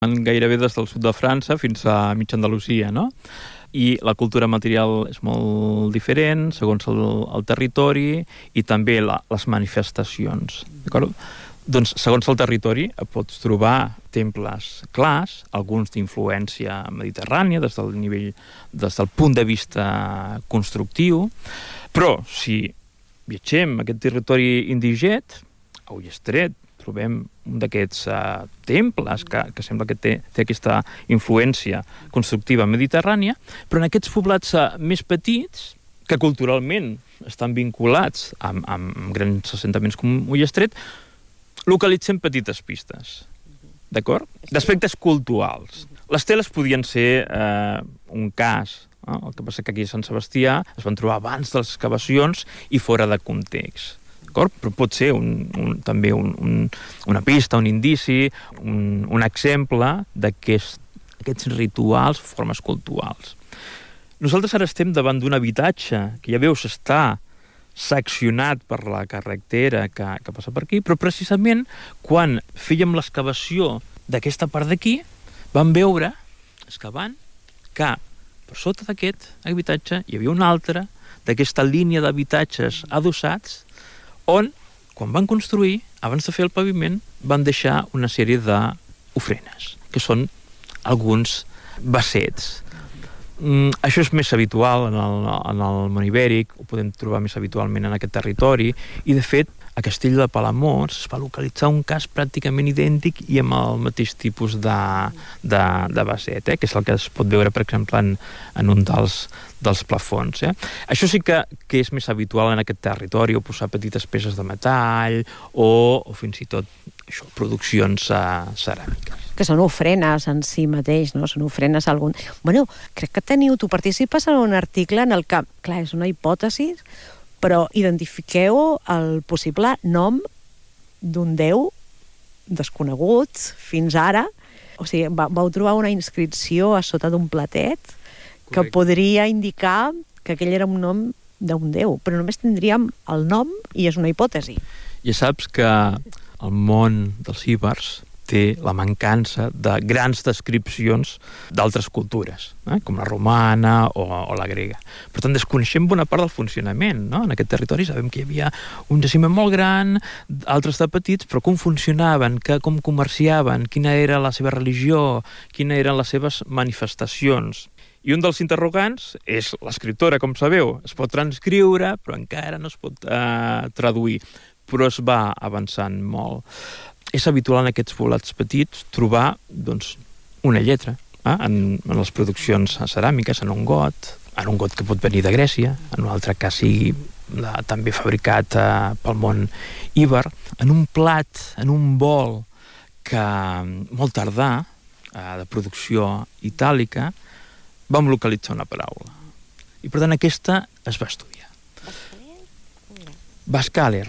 gairebé des del sud de França fins a mitja Andalusia, no? I la cultura material és molt diferent segons el territori i també les manifestacions, d'acord? Doncs segons el territori pots trobar temples clars, alguns d'influència mediterrània des del punt de vista constructiu, però si viatgem a aquest territori indigèt, a Ullastret trobem un d'aquests temples que sembla que té aquesta influència constructiva mediterrània, però en aquests poblats més petits, que culturalment estan vinculats amb grans assentaments com Ullastret, localitzem petites pistes, d'acord? D'aspectes culturals. Les teles podien ser un cas, el que passa que aquí a Sant Sebastià es van trobar abans de les excavacions i fora de context. Però pot ser també una pista, un indici, un exemple d'aquests rituals, formes culturals. Nosaltres ara estem davant d'un habitatge que ja veus està seccionat per la carretera que passa per aquí, però precisament quan fèiem l'excavació d'aquesta part d'aquí vam veure, excavant, que per sota d'aquest habitatge hi havia un altre d'aquesta línia d'habitatges adossats on, quan van construir, abans de fer el paviment, van deixar una sèrie d'ofrenes, que són alguns bassets. Això és més habitual en el món ibèric, ho podem trobar més habitualment en aquest territori, i de fet a Castell de Palamós es va localitzar un cas pràcticament idèntic i amb el mateix tipus de basset, que és el que es pot veure, per exemple, en un dels plafons. Això sí que és més habitual en aquest territori, o posar petites peces de metall, o fins i tot produccions ceràmiques. Que són ofrenes en si mateix, no? Són ofrenes a algun... Bueno, crec que tu participes en un article en el que, clar, és una hipòtesi, però identifiqueu el possible nom d'un déu desconegut fins ara. O sigui, vau trobar una inscripció a sota d'un platet que podria indicar que aquell era un nom d'un déu, però només tindríem el nom i és una hipòtesi. Ja saps que el món dels ibers té la mancança de grans descripcions d'altres cultures, com la romana o la grega. Per tant, desconeixem bona part del funcionament, no? En aquest territori sabem que hi havia un jaciment molt gran, altres de petits, però com funcionaven, com comerciaven, quina era la seva religió, quines eren les seves manifestacions. I un dels interrogants és l'escriptora, com sabeu. Es pot transcriure, però encara no es pot traduir, però es va avançant molt. És habitual en aquests poblats petits trobar una lletra en les produccions ceràmiques, en un got que pot venir de Grècia, en un altre que sigui també fabricat pel món íber, en un plat, en un bol que molt tardà, de producció itàlica, vam localitzar una paraula. I per tant aquesta es va estudiar. Bascàler.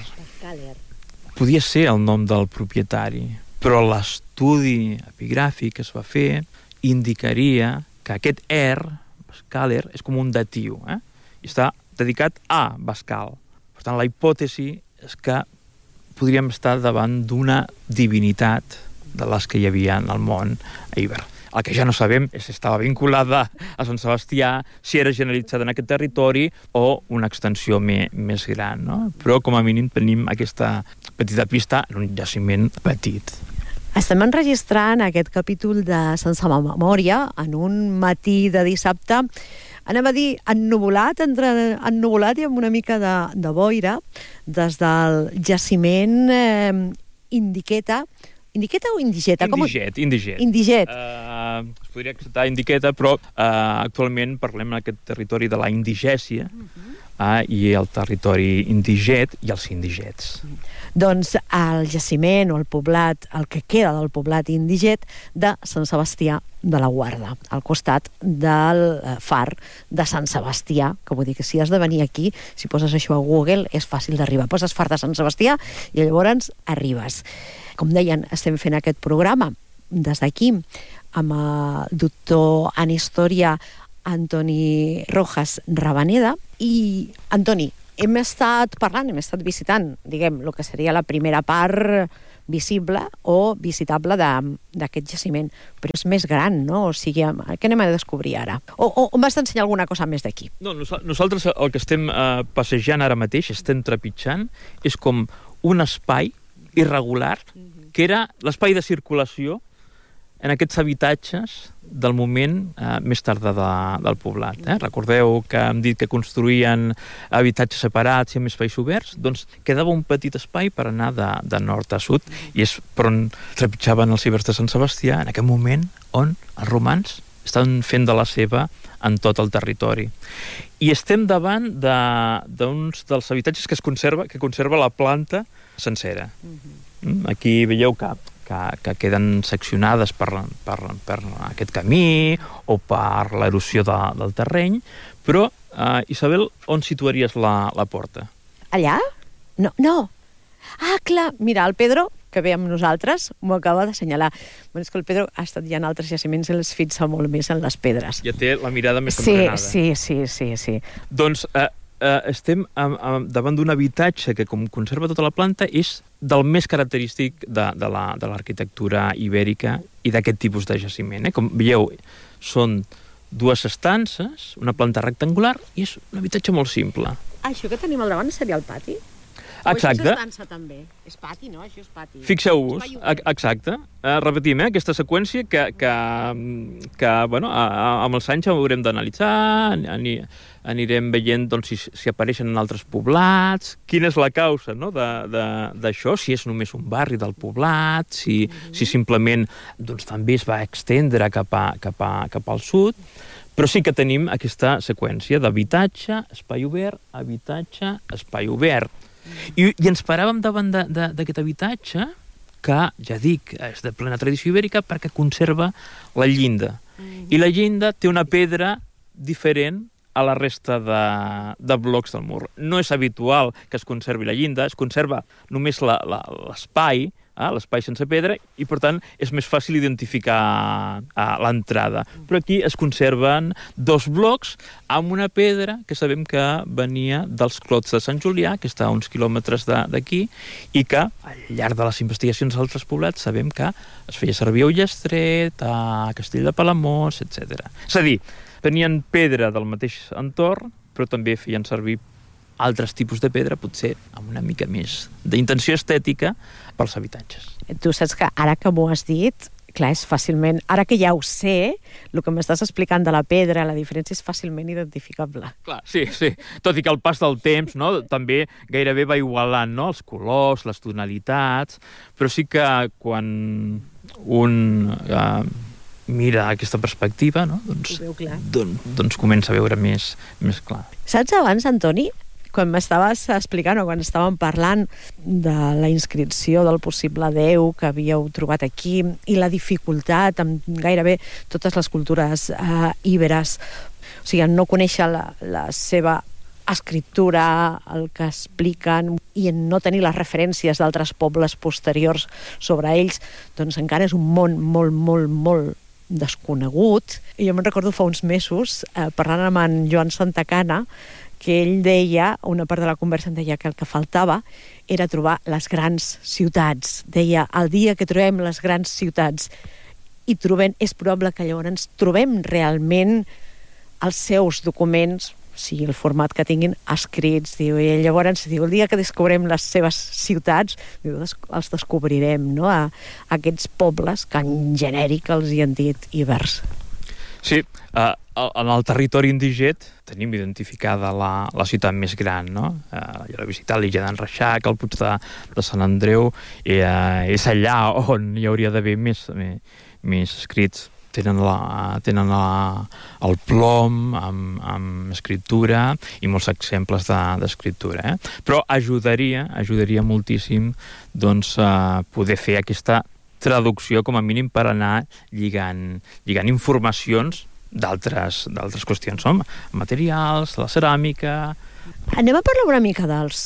Podia ser el nom del propietari, però l'estudi epigràfic que es va fer indicaria que aquest Bascàler, és com un datiu, i està dedicat a Bascal. Per tant, la hipòtesi és que podríem estar davant d'una divinitat de les que hi havia en el món íber. El que ja no sabem és si estava vinculada a Sant Sebastià, si era generalitzada en aquest territori o una extensió més gran, no? Però com a mínim tenim aquesta petita pista en un jaciment petit. Estem enregistrant aquest capítol de Sense Memòria en un matí de dissabte, anem a dir ennuvolat, entre ennuvolat i amb una mica de boira, des del jaciment Indiqueta. Indiqueta o indigeta? Indigeta. Es podria acceptar indiqueta, però actualment parlem en aquest territori de la indigèsia i el territori indigèt i els indigets. Doncs el jaciment o el poblat, el que queda del poblat indigèt de Sant Sebastià de la Guarda, al costat del far de Sant Sebastià, que vull dir que si has de venir aquí, si poses això a Google, és fàcil d'arribar. Poses far de Sant Sebastià i llavors arribes. Com deien, estem fent aquest programa des d'aquí amb el doctor en història Antoni Rojas Rabaneda. I, Antoni, hem estat parlant, hem estat visitant, diguem, el que seria la primera part visible o visitable d'aquest jaciment. Però és més gran, no? O sigui, què anem a descobrir ara? O m'has d'ensenyar alguna cosa més d'aquí? No, nosaltres el que estem passejant ara mateix, estem trepitjant, és com un espai irregular, que era l'espai de circulació en aquests habitatges del moment més tardà del poblat. Recordeu que hem dit que construïen habitatges separats i amb espais oberts? Doncs quedava un petit espai per anar de nord a sud, i és per on trepitjaven els ibers de Sant Sebastià, en aquest moment on els romans estan fent de la seva en tot el territori. I estem davant d'uns dels habitatges que conserva la planta sencera. Aquí veieu que queden seccionades per aquest camí o per l'erosió del terreny, però, Isabel, on situaries la porta? Allà? No. Ah, clar, mira, el Pedro, que ve amb nosaltres, m'ho acaba d'assenyalar. Bueno, és que el Pedro ha estat ja en altres jaciments i els fixa molt més en les pedres. Ja té la mirada més entrenada. Sí. Doncs estem davant d'un habitatge que, com conserva tota la planta, és del més característic de l'arquitectura ibèrica i d'aquest tipus de jaciment. Com veieu, són dues estances, una planta rectangular, i és un habitatge molt simple. Això que tenim al davant seria el pati? Exacte. O això és estança, també? És pati, no? Això és pati. Fixeu-vos, exacte. Repetim, aquesta seqüència que bueno, amb els anys haurem d'analitzar, anirem veient doncs, si apareixen en altres poblats, quina és la causa, no, d'això, si és només un barri del poblat, si simplement doncs, també es va extendre cap al sud, però sí que tenim aquesta seqüència d'habitatge, espai obert, habitatge, espai obert. I ens paràvem davant d'aquest habitatge que, ja dic, és de plena tradició ibèrica perquè conserva la llinda. I la llinda té una pedra diferent a la resta de blocs del mur. No és habitual que es conservi la llinda, es conserva només l'espai, l'espai sense pedra, i per tant és més fàcil identificar l'entrada. Però aquí es conserven dos blocs amb una pedra que sabem que venia dels clots de Sant Julià, que està a uns quilòmetres d'aquí, i que al llarg de les investigacions d'altres poblats sabem que es feia servir a Ullastret, a Castell de Palamós, etc. És a dir, tenien pedra del mateix entorn, però també feien servir altres tipus de pedra, potser amb una mica més d'intenció estètica pels habitatges. Tu saps que ara que m'ho has dit, clar, és fàcilment... Ara que ja ho sé, el que m'estàs explicant de la pedra, la diferència és fàcilment identificable. Clar, sí. Tot i que el pas del temps, no, també gairebé va igualant, no, els colors, les tonalitats, però sí que quan un mira aquesta perspectiva, no, doncs comença a veure més clar. Saps abans, Antoni, quan m'estaves explicant o quan estàvem parlant de la inscripció del possible déu que havíeu trobat aquí i la dificultat amb gairebé totes les cultures íberes, o sigui, no conèixer la seva escriptura, el que expliquen, i en no tenir les referències d'altres pobles posteriors sobre ells, doncs encara és un món molt desconegut. I jo me'n recordo fa uns mesos, parlant amb en Joan Santacana, que ell deia, una part de la conversa em deia que el que faltava era trobar les grans ciutats. Deia, el dia que trobem les grans ciutats i és probable que llavors trobem realment els seus documents, sigui el format que tinguin, escrits, diu, i llavors diu, el dia que descobrem les seves ciutats, diu, els descobrirem, no?, a aquests pobles que en genèric els hi han dit ibers. Sí, en el territori indigent tenim identificada la ciutat més gran, no? Jo l'he visitat, l'illa d'en Reixac, el Puig de Sant Andreu, és allà on hi hauria d'haver més escrits. Tenen el plom amb escriptura i molts exemples d'escriptura. Però ajudaria moltíssim doncs, poder fer aquesta traducció, com a mínim, per anar lligant informacions d'altres qüestions, no? Materials, la ceràmica... Anem a parlar una mica dels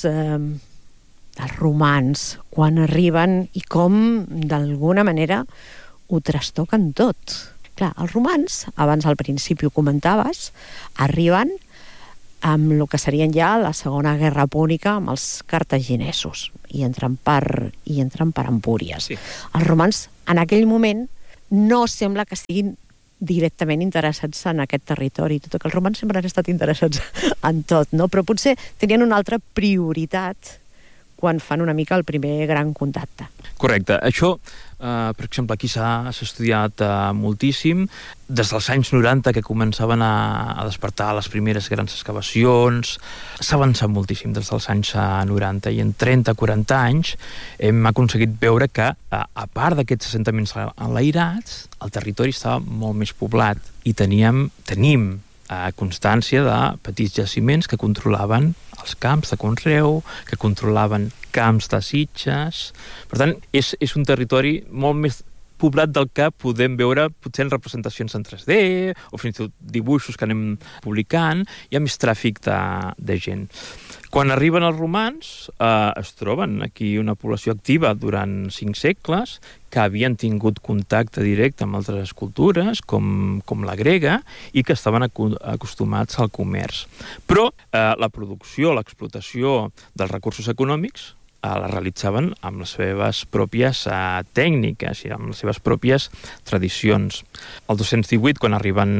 romans, quan arriben i com, d'alguna manera, ho trastoquen tot. Clar, els romans, abans al principi ho comentaves, arriben amb el que serien ja la Segona Guerra Púnica amb els cartaginesos i entren per Empúries. Sí. Els romans en aquell moment no sembla que siguin directament interessats en aquest territori, tot i que els romans sempre han estat interessats en tot, no? Però potser tenien una altra prioritat quan fan una mica el primer gran contacte. Correcte. Això, per exemple, aquí s'ha estudiat moltíssim. Des dels anys 90 que començaven a despertar les primeres grans excavacions, s'ha avançat moltíssim des dels anys 90 i en 30-40 anys hem aconseguit veure que, a part d'aquests assentaments enlairats, el territori estava molt més poblat i tenim constància de petits jaciments que controlaven els camps de conreu, que controlaven camps de sitges. Per tant, és un territori molt més poblat del que podem veure potser en representacions en 3D o fins i tot dibuixos que anem publicant. Hi ha més tràfic de gent. Quan arriben els romans, es troben aquí una població activa durant 5 segles que havien tingut contacte directe amb altres cultures, com la grega, i que estaven acostumats al comerç. Però la producció, l'explotació dels recursos econòmics la realitzaven amb les seves pròpies tècniques i amb les seves pròpies tradicions. El 218, quan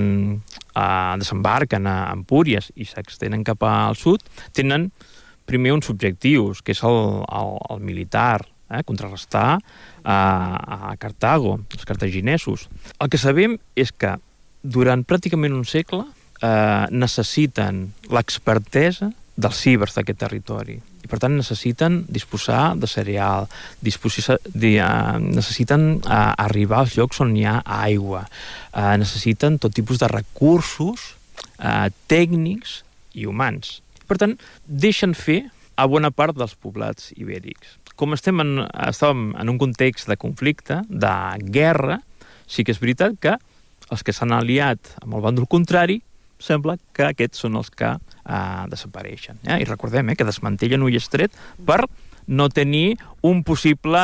desembarquen a Empúries i s'extenen cap al sud, tenen primer uns objectius, que és el militar, contrarrestar a Cartago, els cartaginesos. El que sabem és que durant pràcticament un segle necessiten l'expertesa dels cibers d'aquest territori. I, per tant, necessiten disposar de cereal, necessiten arribar als llocs on hi ha aigua, necessiten tot tipus de recursos tècnics i humans. Per tant, deixen fer a bona part dels poblats ibèrics. Com estàvem en un context de conflicte, de guerra, sí que és veritat que els que s'han aliat amb el bàndol contrari sembla que aquests són els que desapareixen. I recordem que desmantellen Ullastret per no tenir un possible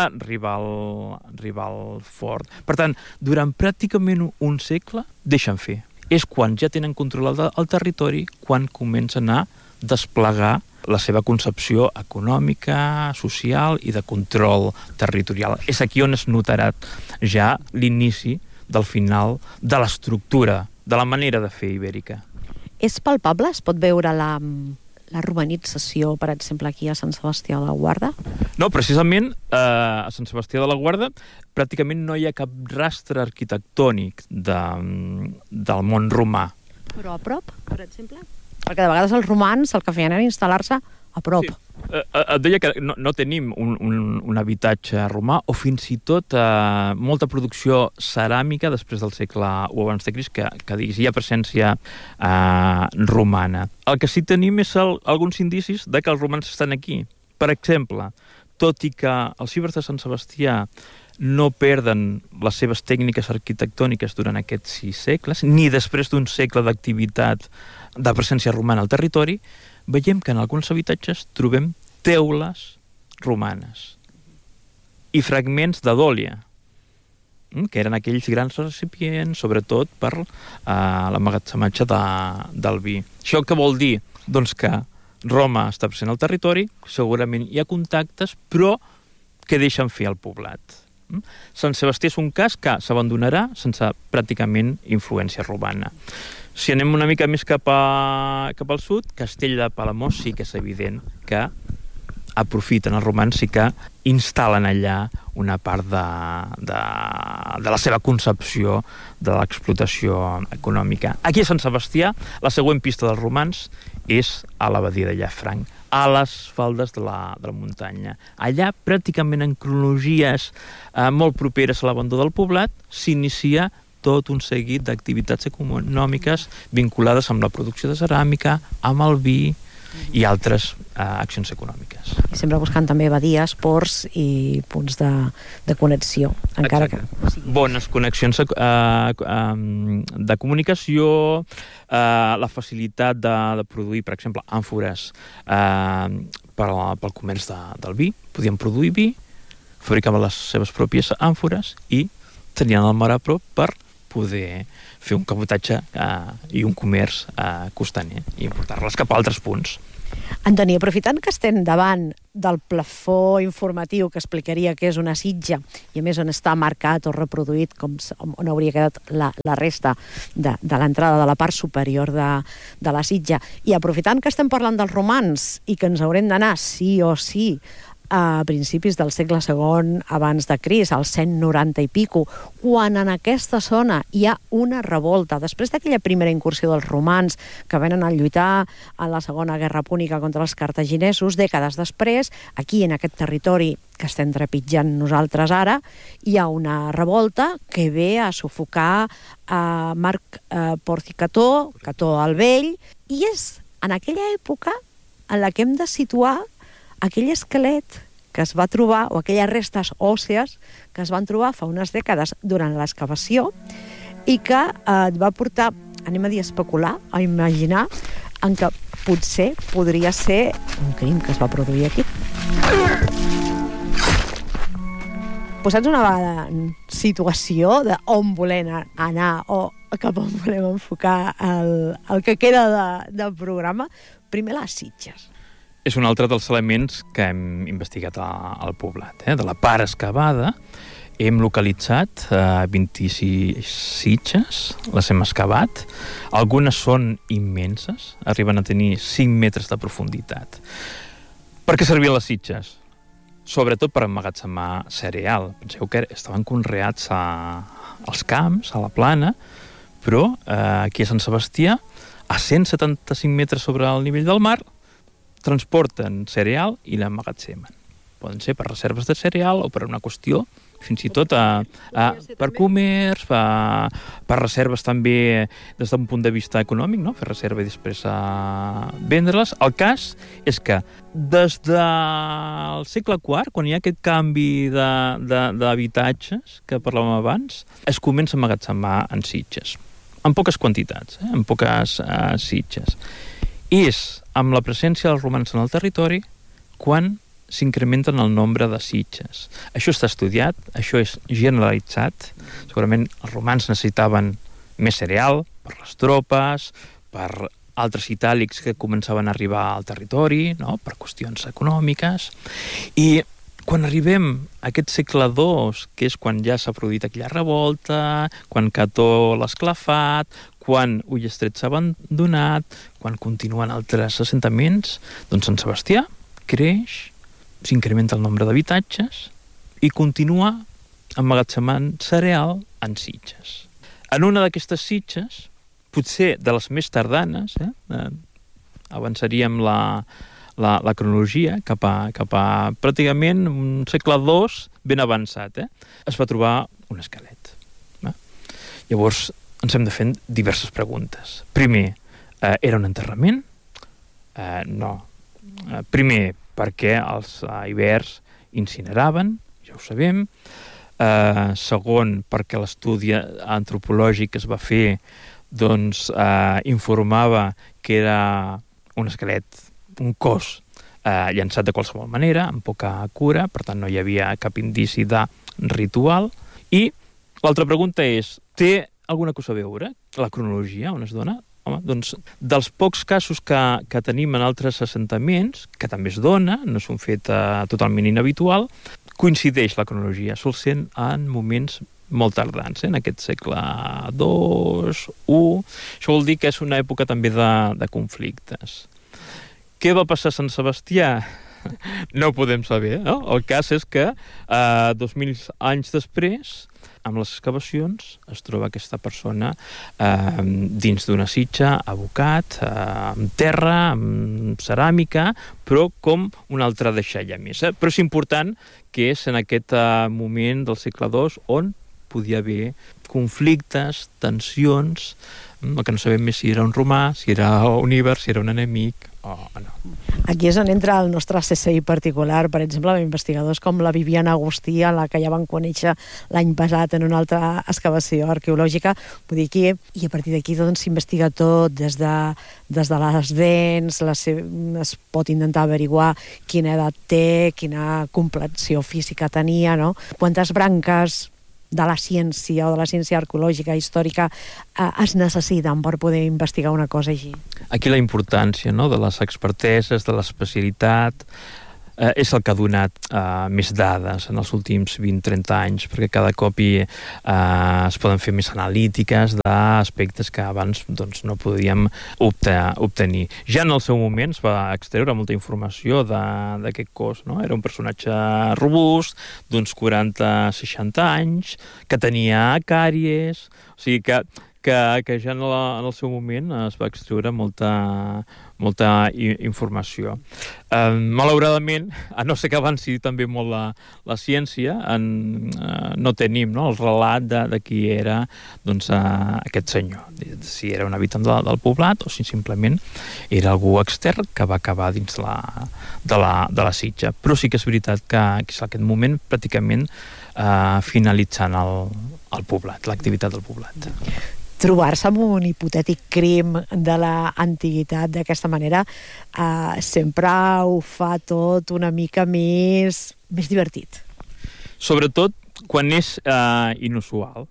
rival fort. Per tant, durant pràcticament un segle deixen fer. És quan ja tenen controlat el territori, quan comencen a desplegar la seva concepció econòmica, social i de control territorial. És aquí on es notarà ja l'inici del final de l'estructura, de la manera de fer ibèrica. És palpable? Es pot veure la romanització, per exemple, aquí a Sant Sebastià de la Guarda? No, precisament a Sant Sebastià de la Guarda pràcticament no hi ha cap rastre arquitectònic del món romà. Però a prop, per exemple? Perquè de vegades els romans el que feien era instal·lar-se a prop. Sí. Et deia que no tenim un habitatge romà o fins i tot molta producció ceràmica després del segle I abans de Crist que diguis, hi ha presència romana. El que sí tenim és alguns indicis de que els romans estan aquí. Per exemple, tot i que els cibers de Sant Sebastià no perden les seves tècniques arquitectòniques durant aquests 6 segles, ni després d'un segle d'activitat de presència romana al territori, veiem que en alguns habitatges trobem teules romanes i fragments de dòlia, que eren aquells grans recipients, sobretot per l'emmagatzematge del vi. Això què vol dir? Doncs que Roma està present al territori, segurament hi ha contactes, però que deixen fer el poblat. Sant Sebastià és un cas que s'abandonarà sense pràcticament influència romana. Si anem una mica més cap al sud, Castell de Palamós sí que és evident que aprofiten els romans, sí que instal·len allà una part de la seva concepció de l'explotació econòmica. Aquí a Sant Sebastià, la següent pista dels romans és a l'abadia de Llafranc, a les faldes de la muntanya. Allà, pràcticament en cronologies molt properes a l'abandó del poblat, s'inicia tot un seguit d'activitats econòmiques vinculades amb la producció de ceràmica, amb el vi i altres accions econòmiques. I sempre buscant també badies, ports i punts de connexió. Encara que... Bones connexions de comunicació, la facilitat de produir, per exemple, àmfores pel comerç del vi. Podien produir vi, fabricaven les seves pròpies àmfores i tenien el mar a prop per poder fer un cabotatge i un comerç costaner i portar-les cap a altres punts. Antoni, aprofitant que estem davant del plafó informatiu que explicaria què és una sitja i a més on està marcat o reproduït on hauria quedat la resta de l'entrada de la part superior de la sitja, i aprofitant que estem parlant dels romans i que ens haurem d'anar sí o sí a principis del segle II abans de Crist, al 190 i pico, quan en aquesta zona hi ha una revolta, després d'aquella primera incursió dels romans que venen a lluitar en la Segona Guerra Púnica contra els cartaginesos, dècades després, aquí en aquest territori que estem trepitjant nosaltres ara, hi ha una revolta que ve a sufocar a Marc Porci Cató, Cató el Vell, i és en aquella època en la que hem de situar aquell esquelet que es va trobar, o aquelles restes òssees que es van trobar fa unes dècades durant l'excavació i que et va portar, anem a dir, a especular, a imaginar en què potser podria ser un crim que es va produir aquí. Posats una vegada en situació d'on volem anar o cap on volem enfocar el que queda del programa, primer les sitges. És un altre dels elements que hem investigat al poblat. De la part excavada hem localitzat 26 sitges, les hem excavat. Algunes són immenses, arriben a tenir 5 metres de profunditat. Per què servien les sitges? Sobretot per emmagatzemar cereal. Penseu que estaven conreats als camps, a la plana, però aquí a Sant Sebastià, a 175 metres sobre el nivell del mar, transporten cereal i l'emmagatzemen. Poden ser per reserves de cereal o per una qüestió, fins i tot per comerç, per reserves també des d'un punt de vista econòmic, no? Fer reserva i després vendre-les. El cas és que des del segle IV, quan hi ha aquest canvi d'habitatges que parlàvem abans, es comença a emmagatzemar en sitges, en poques quantitats, en poques sitges. I és amb la presència dels romans en el territori quan s'incrementen el nombre de sitges. Això està estudiat, això és generalitzat. Segurament els romans necessitaven més cereal per les tropes, per altres itàlics que començaven a arribar al territori, no? Per qüestions econòmiques. I quan arribem a aquest segle II, que és quan ja s'ha produït aquella revolta, quan Cató l'ha esclafat, quan Ullastret s'ha abandonat, quan continuen altres assentaments, doncs Sant Sebastià creix, s'incrementa el nombre d'habitatges i continua emmagatzemant cereal en sitges. En una d'aquestes sitges, potser de les més tardanes, avançaríem la cronologia cap a pràcticament un segle II ben avançat, es va trobar un esquelet. Llavors, ens hem de fer diverses preguntes. Primer, era un enterrament? No. Primer, perquè els ibers incineraven, ja ho sabem. Segon, perquè l'estudi antropològic que es va fer doncs, informava que era un esquelet, un cos llançat de qualsevol manera, amb poca cura, per tant no hi havia cap indici de ritual. I l'altra pregunta és, té alguna cosa a veure la cronologia on es dona? Home, doncs, dels pocs casos que tenim en altres assentaments, que també es dona, no és un fet totalment inhabitual, coincideix la cronologia, sol ser en moments molt tardans, en aquest segle II, I. Això vol dir que és una època també de conflictes. Què va passar a Sant Sebastià? No ho podem saber, no? El cas és que 2000 anys després, amb les excavacions, es troba aquesta persona dins d'una sitja, abocat, amb terra, amb ceràmica, però com un altre deixalla més. Però és important que és en aquest moment del segle II on podia haver conflictes, tensions, el que no sabem més si era un romà, si era un íber, si era un enemic o no. Aquí és on entra el nostre CSI particular, per exemple, amb investigadors com la Viviana Agustí, a la que ja van conèixer l'any passat en una altra excavació arqueològica. Vull dir que, i a partir d'aquí doncs, s'investiga tot, des de les dents, es pot intentar averiguar quina edat té, quina complexió física tenia, no? Quantes branques de la ciència o de la ciència arqueològica, històrica, es necessiten per poder investigar una cosa així? Aquí la importància, no?, de les experteses, de l'especialitat, és el que ha donat més dades en els últims 20-30 anys, perquè cada cop es poden fer més analítiques d'aspectes que abans doncs, no podíem obtenir. Ja en el seu moment es va extreure molta informació d'aquest cos, no? Era un personatge robust, d'uns 40-60 anys, que tenia càries, o sigui que ja en el seu moment es va extreure molta informació. Malauradament, a no ser que avanci també molt la ciència, no tenim, no, el relat de qui era doncs, aquest senyor. Si era un habitant del poblat o si simplement era algú extern que va acabar dins de la Sitja. Però sí que és veritat que és aquest moment pràcticament finalitzant el poblat, l'activitat del poblat. Trobar-se amb un hipotètic crim de l'antiguitat d'aquesta manera sempre ho fa tot una mica més divertit. Sobretot quan és inusual.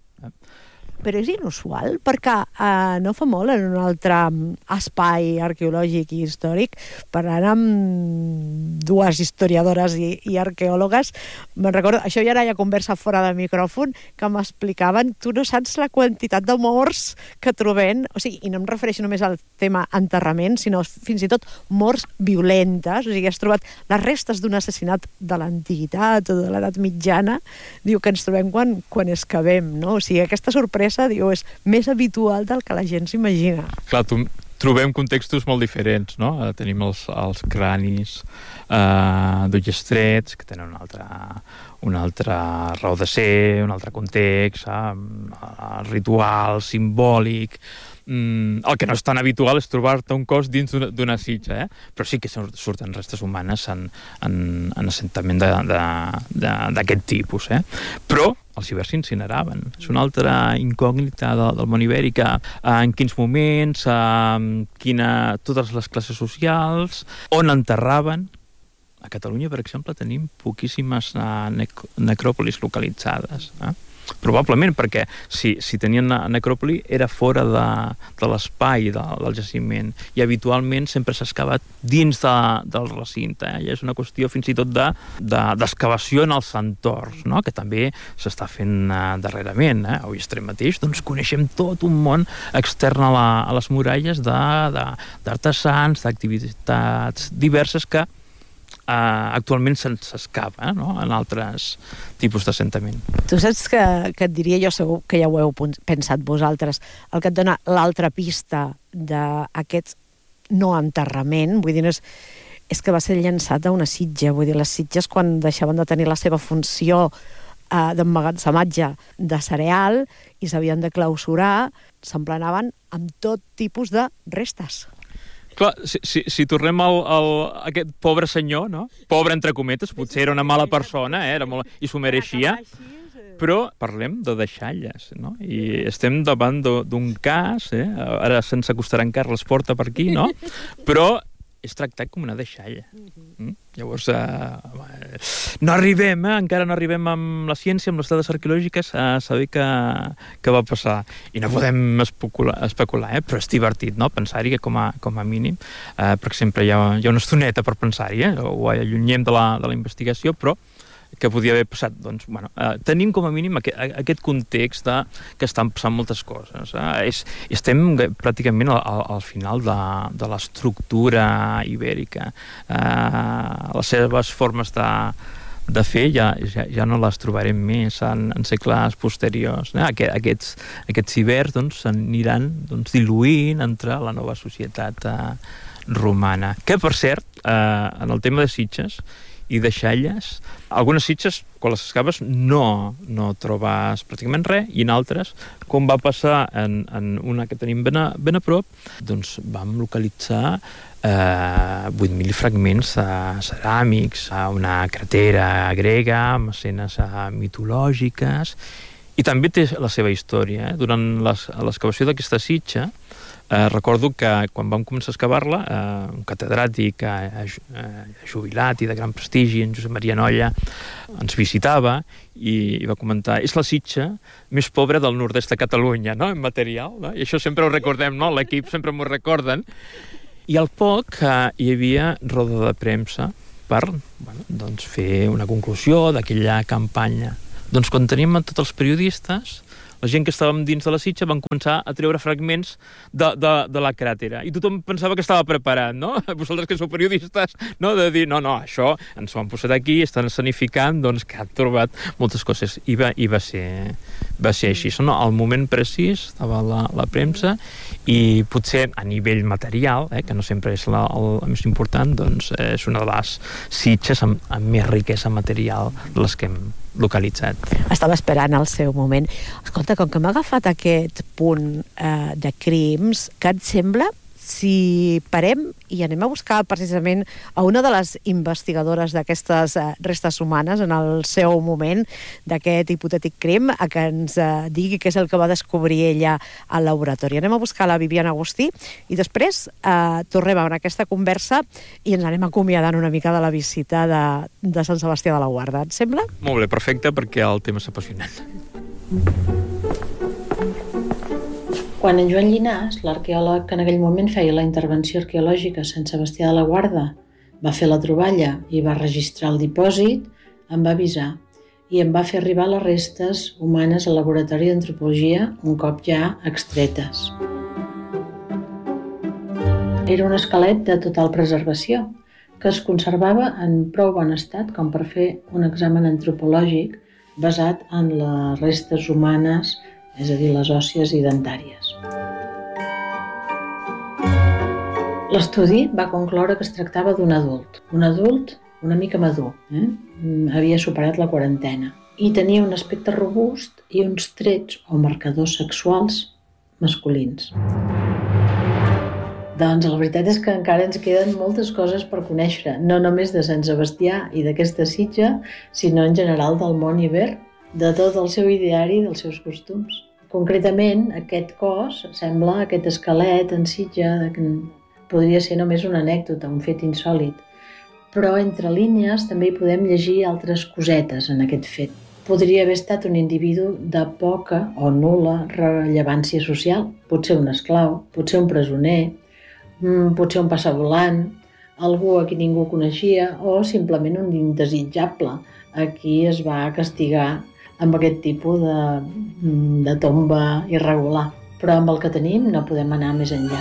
Però és inusual perquè no fa molt en un altre espai arqueològic i històric, parlant amb dues historiadores i arqueòlogues, me'n recordo, això ja era ja conversa fora de micròfon, que m'explicaven, tu no saps la quantitat de morts que trobem, o sigui, i no em refereixo només al tema enterrament, sinó fins i tot morts violentes, o sigui, has trobat les restes d'un assassinat de l'antiguitat o de l'edat mitjana, diu que ens trobem quan excavem, no? O sigui, aquesta sorpresa, diu, és més habitual del que la gent s'imagina. Clar, trobem contextos molt diferents, no? Tenim els cranis d'ulls estrets, que tenen una altra raó de ser, un altre context, ritual, simbòlic. El que no és tan habitual és trobar-te un cos dins d'una sitja, però sí que surten restes humanes en assentament d'aquest tipus. Però els ibers s'incineraven. És una altra incògnita del món ibèric, en quins moments, totes les classes socials, on enterraven. A Catalunya, per exemple, tenim poquíssimes necròpolis localitzades. Probablement perquè si tenien necròpoli era fora de l'espai del jaciment i habitualment sempre s'ha excavat dins del recinte. I és una qüestió fins i tot d'excavació en els entorns, no? Que també s'està fent darrerament. Avui extrem mateix doncs, coneixem tot un món extern a les muralles d'artesans, d'activitats diverses que actualment s'escapa, no?, en altres tipus d'assentament. Tu saps que et diria, jo segur que ja ho heu pensat vosaltres, el que et dona l'altra pista d'aquest no enterrament, vull dir, és que va ser llançat a una sitja, vull dir, les sitges quan deixaven de tenir la seva funció d'emmagatzematge de cereal i s'havien de clausurar, s'emplenaven amb tot tipus de restes. Clar, si tornem a aquest pobre senyor, no? Pobre entre cometes, potser era una mala persona, i s'ho mereixia, però parlem de deixalles, no? I estem davant d'un cas, ara se'ns acostarà en Carles Porta per aquí, no? Però és tractat com una deixalla. Llavors, encara no arribem amb la ciència, amb les dades arqueològiques, a saber què va passar. I no podem especular, però és divertit, no?, pensar-hi, que com a mínim, per exemple, hi ha una estoneta per pensar-hi, ho allunyem de la investigació, però que podia haver passat. Doncs, tenim com a mínim aquest context que estan passant moltes coses. Estem pràcticament al final de l'estructura ibèrica. Les seves formes de fer ja no les trobarem més en segles posteriors. Aquests ibers s'aniran diluint entre la nova societat romana. Que, per cert, en el tema de sitges i deixalles, algunes sitges, quan les excaves, no trobes pràcticament res, i en altres, com va passar en una que tenim ben a prop, doncs vam localitzar 8.000 fragments ceràmics, una cratera grega, amb escenes mitològiques, i també té la seva història. Durant l'excavació d'aquesta sitja Recordo que quan vam començar a excavar-la, un catedràtic jubilat i de gran prestigi, en Josep Maria Nolla, ens visitava i va comentar, és la sitja més pobra del nord-est de Catalunya, no?, en material, no? I això sempre ho recordem, no? L'equip sempre m'ho recorden. I al poc hi havia roda de premsa per fer una conclusió d'aquella campanya. Doncs quan teníem tots els periodistes, la gent que estàvem dins de la sitja van començar a treure fragments de la cràtera. I tothom pensava que estava preparat, no? Vosaltres que sou periodistes, no? De dir, no, això ens ho han posat aquí, estan escenificant, doncs que han trobat moltes coses. I va ser així. No? Al moment precís estava la premsa i potser a nivell material, que no sempre és el més important, doncs és una de les sitges amb més riquesa material de les que hem localitzat. Estava esperant el seu moment. Escolta, com que m'ha agafat aquest punt de crims, què et sembla si parem i anem a buscar precisament a una de les investigadores d'aquestes restes humanes en el seu moment d'aquest hipotètic crim, a que ens digui què és el que va descobrir ella al laboratori. Anem a buscar la Viviana Agustí i després tornem a aquesta conversa i ens anem acomiadant una mica de la visita de Sant Sebastià de la Guarda. Et sembla? Molt bé, perfecte, perquè el tema és apassionant. Quan en Joan Llinàs, l'arqueòleg que en aquell moment feia la intervenció arqueològica a Sant Sebastià de la Guarda, va fer la troballa i va registrar el dipòsit, em va avisar i em va fer arribar les restes humanes al laboratori d'antropologia un cop ja extretes. Era un esquelet de total preservació, que es conservava en prou bon estat com per fer un examen antropològic basat en les restes humanes, és a dir, les òssies i dentàries. L'estudi va concloure que es tractava d'un adult una mica madur, havia superat la quarantena, i tenia un aspecte robust i uns trets o marcadors sexuals masculins. Doncs la veritat és que encara ens queden moltes coses per conèixer, no només de Sant Sebastià i d'aquesta sitja, sinó en general del món iber, de tot el seu ideari i dels seus costums. Concretament, aquest cos sembla, aquest esquelet en sitja, podria ser només una anècdota, un fet insòlit. Però entre línies també hi podem llegir altres cosetes en aquest fet. Podria haver estat un individu de poca o nul·la rellevància social, potser un esclau, potser un presoner, potser un passavolant, algú a qui ningú coneixia o simplement un indesitjable a qui es va castigar amb aquest tipus de tomba irregular. Però amb el que tenim no podem anar més enllà.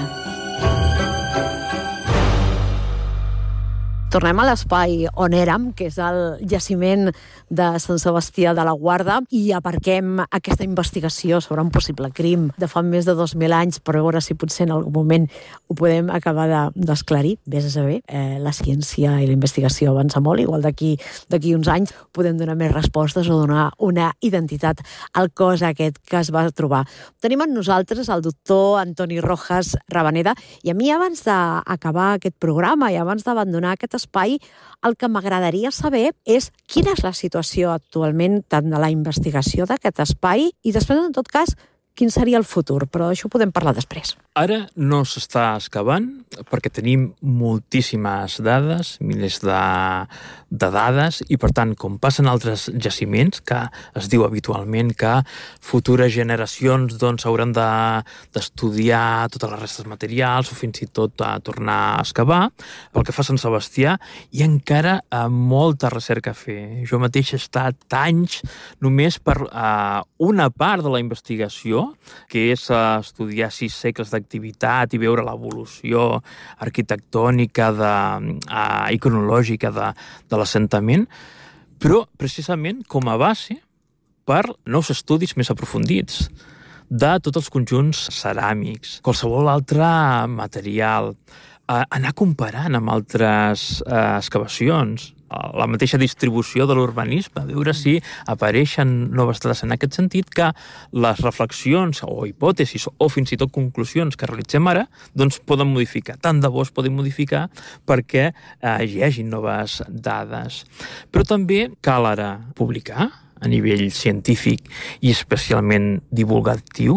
Tornem a l'espai on érem, que és el jaciment de Sant Sebastià de la Guarda, i aparquem aquesta investigació sobre un possible crim de fa més de 2.000 anys, per veure si potser en algun moment ho podem acabar d'esclarir. Vés a saber, la ciència i la investigació avança molt, igual d'aquí uns anys podem donar més respostes o donar una identitat al cos aquest que es va trobar. Tenim amb nosaltres el doctor Antoni Rojas Rabaneda, i a mi abans d'acabar aquest programa i abans d'abandonar aquest espai, el que m'agradaria saber és quina és la situació actualment tant de la investigació d'aquest espai i després, en tot cas, quin seria el futur, però d'això podem parlar després. Ara no s'està excavant perquè tenim moltíssimes dades, milers de dades, i per tant, com passen altres jaciments, que es diu habitualment que futures generacions hauran d'estudiar totes les restes materials o fins i tot a tornar a excavar, pel que fa a Sant Sebastià hi ha encara molta recerca a fer. Jo mateix he estat anys només per una part de la investigació, que és estudiar 6 segles d'activitat i veure l'evolució arquitectònica i cronològica de l'assentament, però precisament com a base per nous estudis més aprofundits de tots els conjunts ceràmics, qualsevol altre material, anar comparant amb altres excavacions, la mateixa distribució de l'urbanisme, veure si apareixen noves dades en aquest sentit, que les reflexions o hipòtesis o fins i tot conclusions que realitzem ara doncs poden modificar. Tant de bo es poden modificar perquè hi hagi noves dades. Però també cal ara publicar a nivell científic i especialment divulgatiu,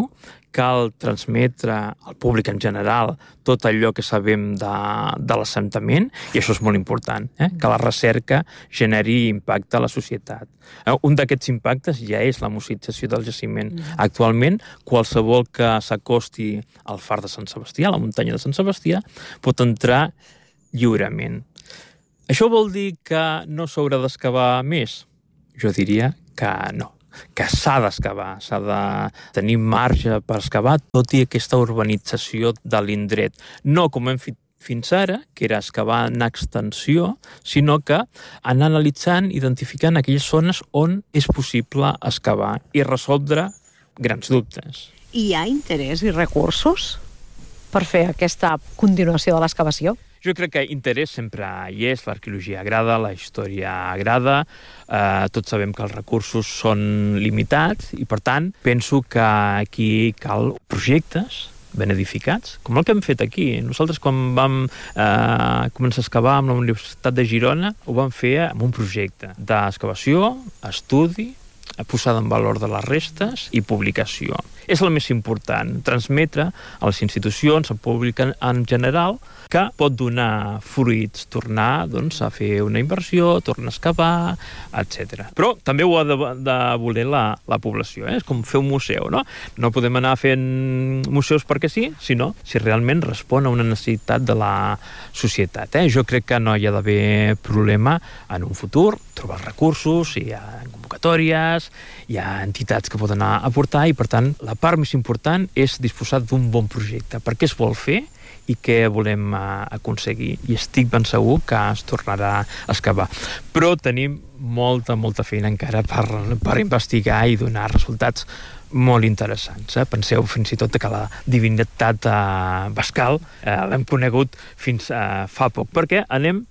cal transmetre al públic en general tot allò que sabem de l'assentament, i això és molt important, que la recerca generi impacte a la societat. Un d'aquests impactes ja és la museïtzació del jaciment. Actualment, qualsevol que s'acosti al far de Sant Sebastià, a la muntanya de Sant Sebastià, pot entrar lliurement. Això vol dir que no s'haurà d'excavar més? Jo diria que no, que s'ha d'excavar, s'ha de tenir marge per excavar, tot i aquesta urbanització de l'indret. No com hem fet fins ara, que era excavar en extensió, sinó que anar analitzant, identificant aquelles zones on és possible excavar i resoldre grans dubtes. Hi ha interès i recursos per fer aquesta continuació de l'excavació? Jo crec que interès sempre hi és, l'arqueologia agrada, la història agrada, tots sabem que els recursos són limitats i, per tant, penso que aquí cal projectes ben edificats, com el que hem fet aquí. Nosaltres, quan vam començar a excavar amb la Universitat de Girona, ho vam fer amb un projecte d'excavació, estudi, posada en valor de les restes i publicació. És el més important, transmetre a les institucions, al públic en general, que pot donar fruits, tornar a fer una inversió, tornar a excavar, etc. Però també ho ha de voler la població, és com fer un museu, no? No podem anar fent museus perquè sí, sinó si realment respon a una necessitat de la societat. Jo crec que no hi ha d'haver problema en un futur, trobar recursos, hi ha convocatòries, hi ha entitats que poden aportar i, per tant, la part més important és disposar d'un bon projecte. Per què es vol fer i què volem aconseguir. I estic ben segur que es tornarà a excavar. Però tenim molta feina encara per investigar i donar resultats molt interessants. Penseu fins i tot que la divinitat Bascal l'hem conegut fins fa poc, perquè anem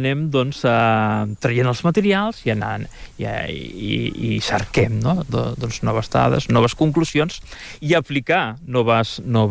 traient els materials i cerquem noves dades, noves conclusions i aplicar noves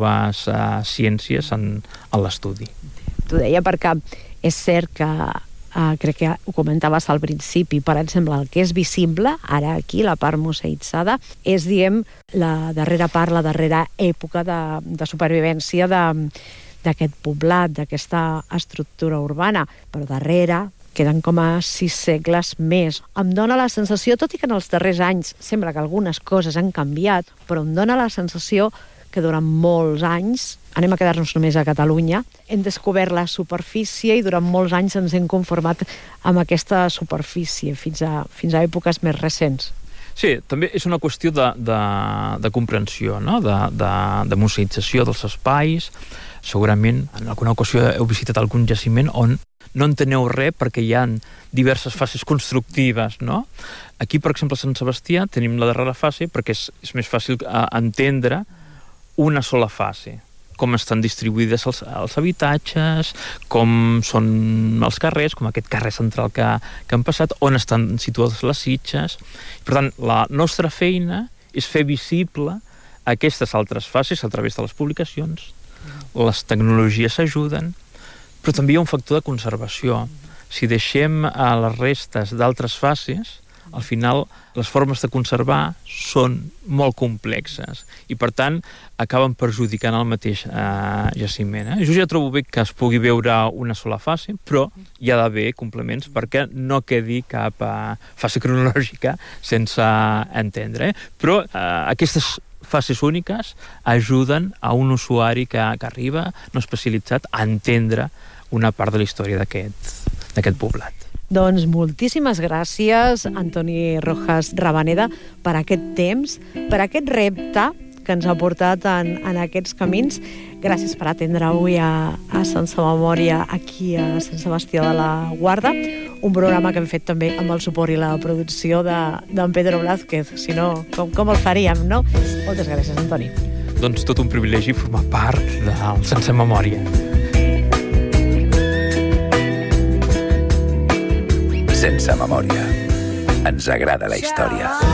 ciències en l'estudi. T'ho deia perquè és cert que crec que ho comentaves al principi, per exemple, el que és visible, ara aquí, la part museïtzada, és, diguem, la darrera part, la darrera època de supervivència d'aquest poblat, d'aquesta estructura urbana, però darrere queden com a 6 segles més. Em dóna la sensació, tot i que en els darrers anys sembla que algunes coses han canviat, però em dóna la sensació que durant molts anys, anem a quedar-nos només a Catalunya, hem descobert la superfície i durant molts anys ens hem conformat amb aquesta superfície fins a èpoques més recents. Sí, també és una qüestió de comprensió, no? de museïtzació dels espais. Segurament en alguna ocasió heu visitat algun jaciment on no enteneu res perquè hi ha diverses fases constructives, no? Aquí, per exemple, a Sant Sebastià tenim la darrera fase perquè és més fàcil entendre una sola fase, com estan distribuïdes els habitatges, com són els carrers, com aquest carrer central que han passat, on estan situades les sitges. Per tant, la nostra feina és fer visible aquestes altres fases a través de les publicacions. Les tecnologies ajuden, però també hi ha un factor de conservació. Si deixem les restes d'altres fases, al final les formes de conservar són molt complexes i, per tant, acaben perjudicant el mateix jaciment. Jo ja trobo bé que es pugui veure una sola fase, però hi ha d'haver complements perquè no quedi cap fase cronològica sense entendre. Però aquestes fases úniques ajuden a un usuari que arriba, no especialitzat, a entendre una part de la història d'aquest poblat. Doncs moltíssimes gràcies, Antoni Rojas Rabaneda, per aquest temps, per aquest repte que ens ha portat en aquests camins. Gràcies per atendre avui a Sense Memòria aquí a Sant Sebastià de la Guarda, un programa que hem fet també amb el suport i la producció d'en Pedro Blázquez. Si no, com el faríem, no? Moltes gràcies, Antoni. Doncs tot un privilegi formar part del Sense Memòria. Sense Memòria. Ens agrada la història.